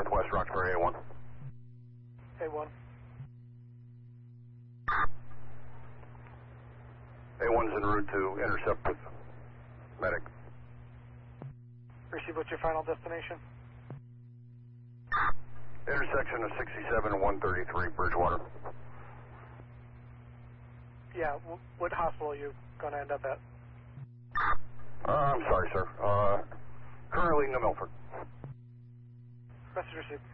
Northwest Roxbury A1. A1. A1's en route to intercept with medic. Receive, what's your final destination? Intersection of 67 and 133, Bridgewater. Yeah, what hospital are you going to end up at? I'm sorry, sir. Currently New Milford. Message received.